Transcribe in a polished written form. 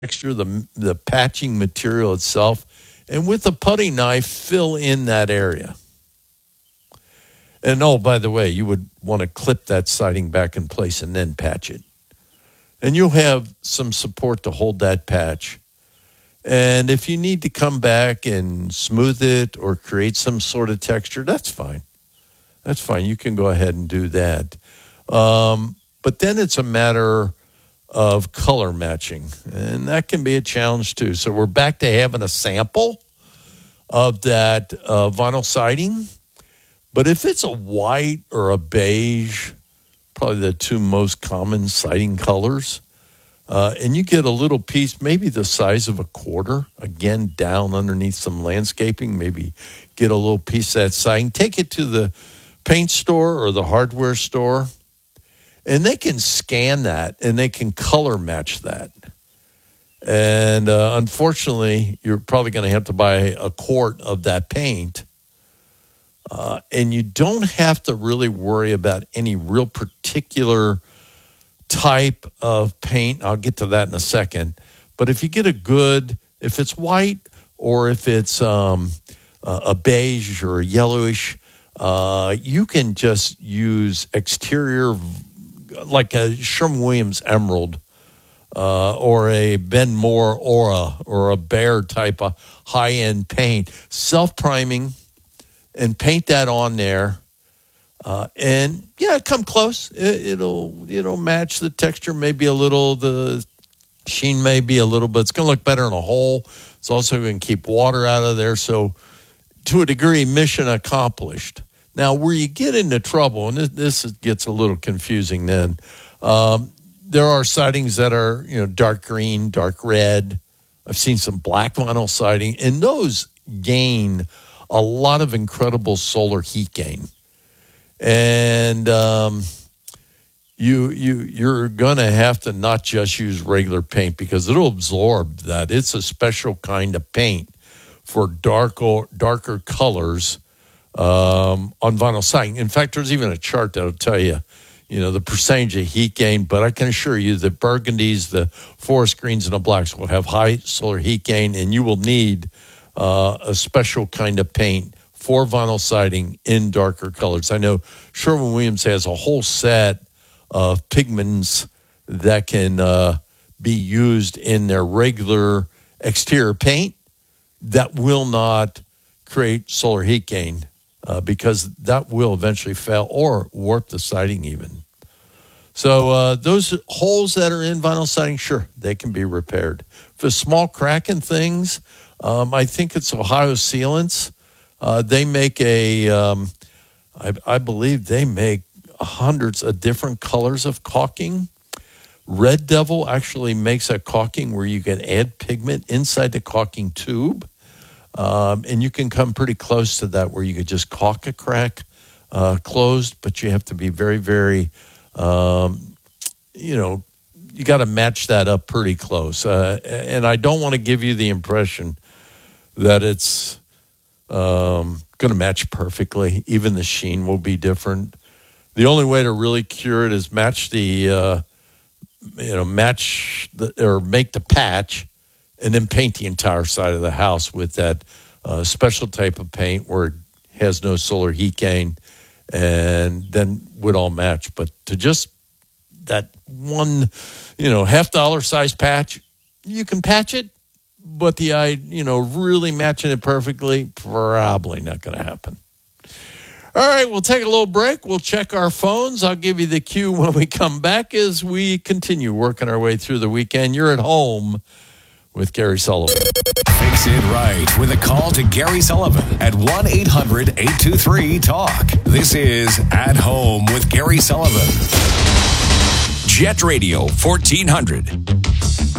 texture, the patching material itself, and with a putty knife, fill in that area. And oh, by the way, you would want to clip that siding back in place and then patch it. And you'll have some support to hold that patch. And if you need to come back and smooth it or create some sort of texture, that's fine. That's fine. You can go ahead and do that. But then it's a matter of color matching, and that can be a challenge too. So we're back to having a sample of that vinyl siding. But if it's a white or a beige, probably the two most common siding colors, and you get a little piece, maybe the size of a quarter, again, down underneath some landscaping, maybe get a little piece of that siding, take it to the paint store or the hardware store, and they can scan that and they can color match that. And unfortunately, you're probably going to have to buy a quart of that paint. And you don't have to really worry about any real particular type of paint. I'll get to that in a second. But if you get if it's white or if it's a beige or a yellowish, you can just use exterior, like a Sherwin-Williams Emerald or a Ben Moore Aura or a Behr type of high-end paint, self-priming, and paint that on there. And yeah, come close. It'll match the texture, maybe a little, the sheen may be a little, but it's going to look better in a hole. It's also going to keep water out of there. So to a degree, mission accomplished. Now, where you get into trouble, and this gets a little confusing then, there are sidings that are, dark green, dark red. I've seen some black vinyl siding, and those gain a lot of incredible solar heat gain. And you're going to have to not just use regular paint because it'll absorb that. It's a special kind of paint for darker colors on vinyl siding. In fact, there's even a chart that'll tell you, the percentage of heat gain. But I can assure you that burgundies, the forest greens, and the blacks will have high solar heat gain, and you will need a special kind of paint for vinyl siding in darker colors. I know Sherwin-Williams has a whole set of pigments that can be used in their regular exterior paint that will not create solar heat gain because that will eventually fail or warp the siding even. So those holes that are in vinyl siding, sure, they can be repaired. For small crack in things, I think it's Ohio Sealants. They make I believe they make hundreds of different colors of caulking. Red Devil actually makes a caulking where you can add pigment inside the caulking tube. And you can come pretty close to that where you could just caulk a crack closed, but you have to be very, very, you got to match that up pretty close. And I don't want to give you the impression that it's going to match perfectly. Even the sheen will be different. The only way to really cure it is match the, make the patch and then paint the entire side of the house with that special type of paint where it has no solar heat gain, and then would all match. But to just that one, $50 size patch, you can patch it, but really matching it perfectly, probably not going to happen. All right, we'll take a little break. We'll check our phones. I'll give you the cue when we come back as we continue working our way through the weekend. You're at home with Gary Sullivan. Fix it right with a call to Gary Sullivan at 1-800-823-TALK. This is At Home with Gary Sullivan. Jet Radio 1400.